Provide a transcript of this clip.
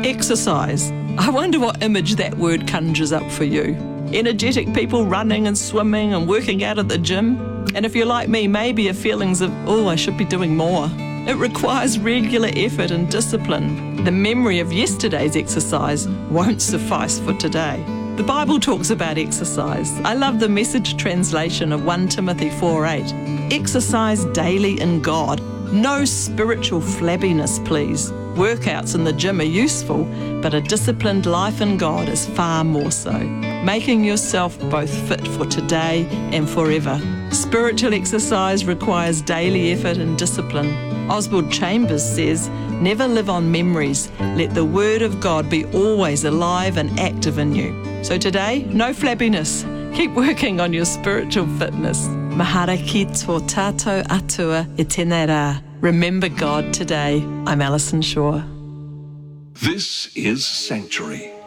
Exercise. I wonder what image that word conjures up for you. Energetic people running and swimming and working out at the gym. And if you're like me, maybe your feelings of, oh, I should be doing more. It requires regular effort and discipline. The memory of yesterday's exercise won't suffice for today. The Bible talks about exercise. I love the Message translation of 1 Timothy 4:8. Exercise daily in God. No spiritual flabbiness, please. Workouts in the gym are useful, but a disciplined life in God is far more so, making yourself both fit for today and forever. Spiritual exercise requires daily effort and discipline. Oswald Chambers says, never live on memories. Let the Word of God be always alive and active in you. So today, no flabbiness. Keep working on your spiritual fitness. Mahara ki tō tātou atua e tēnei rā. Remember God today. I'm Alison Shaw. This is Sanctuary.